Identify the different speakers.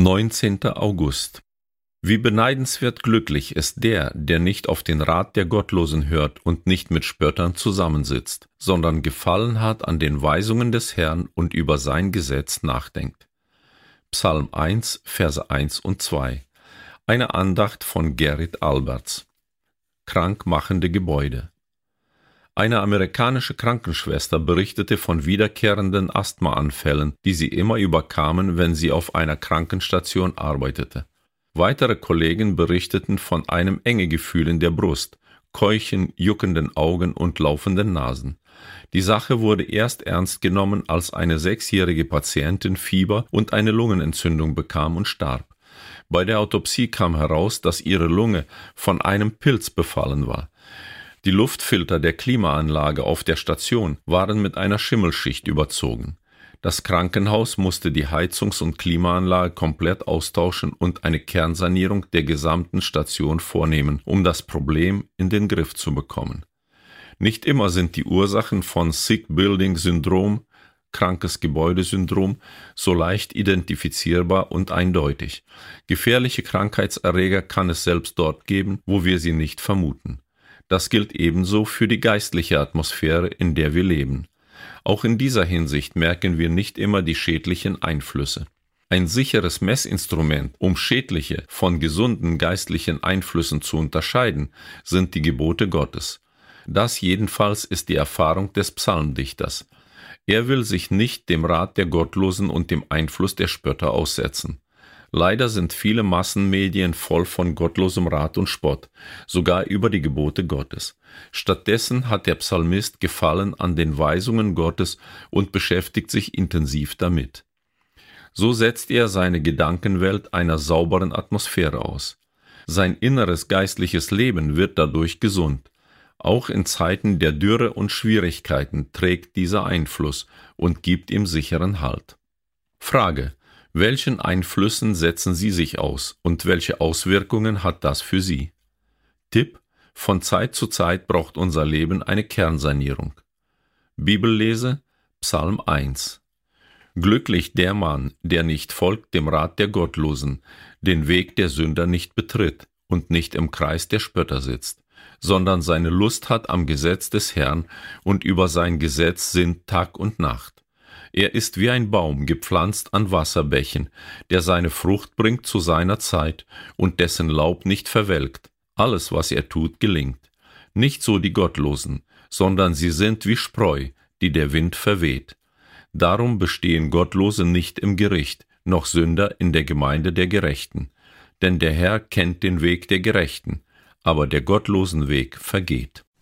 Speaker 1: 19. August. Wie beneidenswert glücklich ist der, der nicht auf den Rat der Gottlosen hört und nicht mit Spöttern zusammensitzt, sondern Gefallen hat an den Weisungen des Herrn und über sein Gesetz nachdenkt. Psalm 1, Verse 1 und 2. Eine Andacht von Gerrit Alberts. Krankmachende Gebäude. Eine amerikanische Krankenschwester berichtete von wiederkehrenden Asthmaanfällen, die sie immer überkamen, wenn sie auf einer Krankenstation arbeitete. Weitere Kollegen berichteten von einem Engegefühl in der Brust, Keuchen, juckenden Augen und laufenden Nasen. Die Sache wurde erst ernst genommen, als eine 6-jährige Patientin Fieber und eine Lungenentzündung bekam und starb. Bei der Autopsie kam heraus, dass ihre Lunge von einem Pilz befallen war. Die Luftfilter der Klimaanlage auf der Station waren mit einer Schimmelschicht überzogen. Das Krankenhaus musste die Heizungs- und Klimaanlage komplett austauschen und eine Kernsanierung der gesamten Station vornehmen, um das Problem in den Griff zu bekommen. Nicht immer sind die Ursachen von Sick Building Syndrom, krankes Gebäudesyndrom, so leicht identifizierbar und eindeutig. Gefährliche Krankheitserreger kann es selbst dort geben, wo wir sie nicht vermuten. Das gilt ebenso für die geistliche Atmosphäre, in der wir leben. Auch in dieser Hinsicht merken wir nicht immer die schädlichen Einflüsse. Ein sicheres Messinstrument, um schädliche von gesunden geistlichen Einflüssen zu unterscheiden, sind die Gebote Gottes. Das jedenfalls ist die Erfahrung des Psalmdichters. Er will sich nicht dem Rat der Gottlosen und dem Einfluss der Spötter aussetzen. Leider sind viele Massenmedien voll von gottlosem Rat und Spott, sogar über die Gebote Gottes. Stattdessen hat der Psalmist Gefallen an den Weisungen Gottes und beschäftigt sich intensiv damit. So setzt er seine Gedankenwelt einer sauberen Atmosphäre aus. Sein inneres geistliches Leben wird dadurch gesund. Auch in Zeiten der Dürre und Schwierigkeiten trägt dieser Einfluss und gibt ihm sicheren Halt. Frage: Welchen Einflüssen setzen Sie sich aus und welche Auswirkungen hat das für Sie? Tipp: Von Zeit zu Zeit braucht unser Leben eine Kernsanierung. Bibellese: Psalm 1. Glücklich der Mann, der nicht folgt dem Rat der Gottlosen, den Weg der Sünder nicht betritt und nicht im Kreis der Spötter sitzt, sondern seine Lust hat am Gesetz des Herrn und über sein Gesetz sinnt Tag und Nacht. Er ist wie ein Baum gepflanzt an Wasserbächen, der seine Frucht bringt zu seiner Zeit und dessen Laub nicht verwelkt. Alles, was er tut, gelingt. Nicht so die Gottlosen, sondern sie sind wie Spreu, die der Wind verweht. Darum bestehen Gottlose nicht im Gericht, noch Sünder in der Gemeinde der Gerechten. Denn der Herr kennt den Weg der Gerechten, aber der gottlosen Weg vergeht.